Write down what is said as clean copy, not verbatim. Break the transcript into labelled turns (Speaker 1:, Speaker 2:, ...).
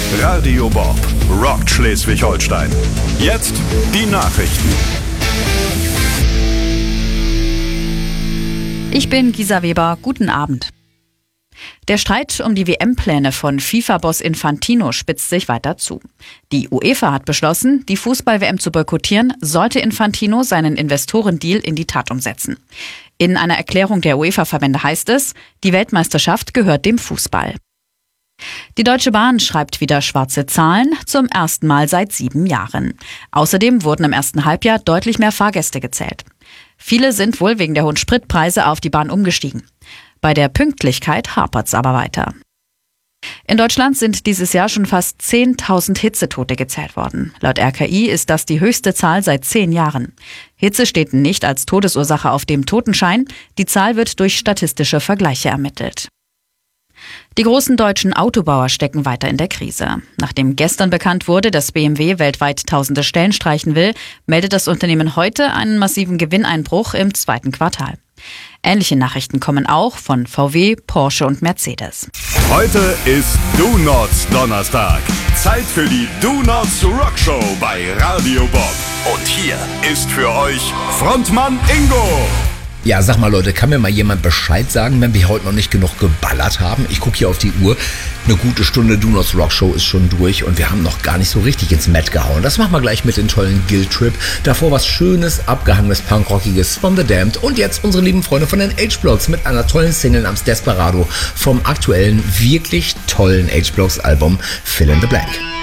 Speaker 1: Radio Bob rockt Schleswig-Holstein. Jetzt die Nachrichten.
Speaker 2: Ich bin Gisa Weber. Guten Abend. Der Streit um die WM-Pläne von FIFA-Boss Infantino spitzt sich weiter zu. Die UEFA hat beschlossen, die Fußball-WM zu boykottieren, sollte Infantino seinen Investorendeal in die Tat umsetzen. In einer Erklärung der UEFA-Verbände heißt es, die Weltmeisterschaft gehört dem Fußball. Die Deutsche Bahn schreibt wieder schwarze Zahlen, zum ersten Mal seit 7 Jahren. Außerdem wurden im ersten Halbjahr deutlich mehr Fahrgäste gezählt. Viele sind wohl wegen der hohen Spritpreise auf die Bahn umgestiegen. Bei der Pünktlichkeit hapert's aber weiter. In Deutschland sind dieses Jahr schon fast 10.000 Hitzetote gezählt worden. Laut RKI ist das die höchste Zahl seit 10 Jahren. Hitze steht nicht als Todesursache auf dem Totenschein. Die Zahl wird durch statistische Vergleiche ermittelt. Die großen deutschen Autobauer stecken weiter in der Krise. Nachdem gestern bekannt wurde, dass BMW weltweit tausende Stellen streichen will, meldet das Unternehmen heute einen massiven Gewinneinbruch im 2. Quartal. Ähnliche Nachrichten kommen auch von VW, Porsche und Mercedes.
Speaker 1: Heute ist Do Nots Donnerstag. Zeit für die Do Nots Rock Show bei Radio Bob. Und hier ist für euch Frontmann Ingo.
Speaker 3: Ja, sag mal Leute, kann mir mal jemand Bescheid sagen, wenn wir heute noch nicht genug geballert haben? Ich gucke hier auf die Uhr, eine gute Stunde Do Nots Rock Show ist schon durch und wir haben noch gar nicht so richtig ins Met gehauen. Das machen wir gleich mit dem tollen Guild Trip. Davor was Schönes, abgehangenes, Punkrockiges von The Damned und jetzt unsere lieben Freunde von den H-Blocks mit einer tollen Single namens Desperado vom aktuellen, wirklich tollen H-Blocks Album Fill in the Blank.